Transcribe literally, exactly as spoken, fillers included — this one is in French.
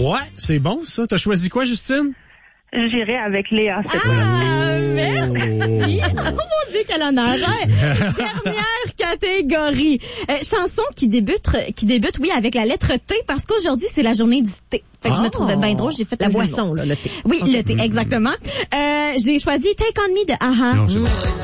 Ouais, c'est bon, ça. T'as choisi quoi, Justine? J'irai avec Léa cette fois. Ah, merci. Oh mon Dieu, quel honneur. Dernière catégorie. Euh, chanson qui débute, qui débute, oui, avec la lettre T, parce qu'aujourd'hui, c'est la journée du thé. Fait que oh, je me trouvais bien drôle. J'ai fait la un boisson, là, le thé. Oui, okay. le thé, exactement. Euh, j'ai choisi Take On Me de A H A. Non, c'est bon.